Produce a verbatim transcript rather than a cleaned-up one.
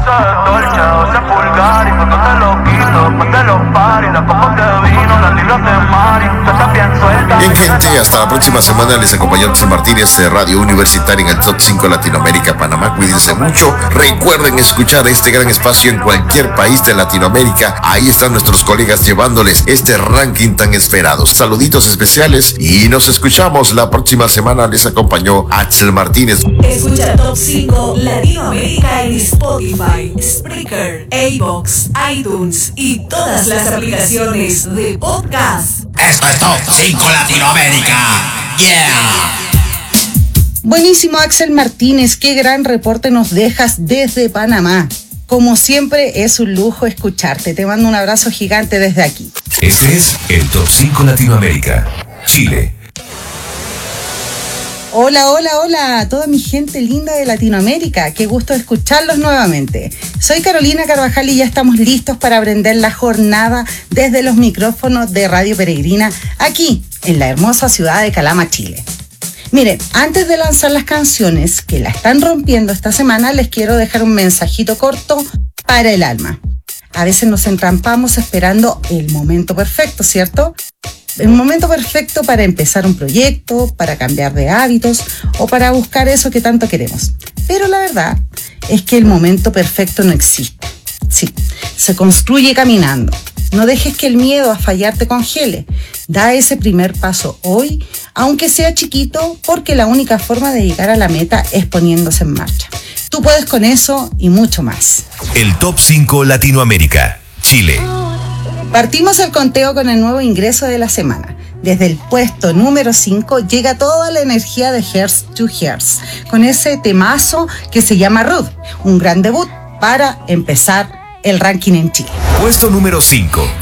dolce, doce pulgares, cuando te lo quito, ponte los paris, las copas de vino, las libras de mari, tú estás bien suelta. Bien, gente, hasta la próxima semana. Les acompañó Axel Martínez de Radio Universitaria en el Top cinco Latinoamérica, Panamá. Cuídense mucho. Recuerden escuchar este gran espacio en cualquier país de Latinoamérica. Ahí están nuestros colegas llevándoles este ranking tan esperado. Saluditos especiales y nos escuchamos la próxima semana. Les acompañó Axel Martínez. Escucha Top cinco Latinoamérica en Spotify, Spreaker, iVoox, iTunes y todas las aplicaciones de podcast. Esto es Top cinco Latinoamérica. Yeah. Buenísimo, Axel Martínez, qué gran reporte nos dejas desde Panamá. Como siempre, es un lujo escucharte. Te mando un abrazo gigante desde aquí. Este es el Top cinco Latinoamérica. Chile. Hola, hola, hola a toda mi gente linda de Latinoamérica. Qué gusto escucharlos nuevamente. Soy Carolina Carvajal y ya estamos listos para aprender la jornada desde los micrófonos de Radio Peregrina, aquí en la hermosa ciudad de Calama, Chile. Miren, antes de lanzar las canciones que la están rompiendo esta semana, les quiero dejar un mensajito corto para el alma. A veces nos entrampamos esperando el momento perfecto, ¿cierto? El momento perfecto para empezar un proyecto, para cambiar de hábitos o para buscar eso que tanto queremos. Pero la verdad es que el momento perfecto no existe. Sí, se construye caminando. No dejes que el miedo a fallar te congele. Da ese primer paso hoy, aunque sea chiquito, porque la única forma de llegar a la meta es poniéndose en marcha. Tú puedes con eso y mucho más. El Top cinco Latinoamérica. Chile. Partimos el conteo con el nuevo ingreso de la semana. Desde el puesto número cinco llega toda la energía de Hearts to Hearts, con ese temazo que se llama Ruth, un gran debut para empezar el ranking en Chile. Puesto número cinco.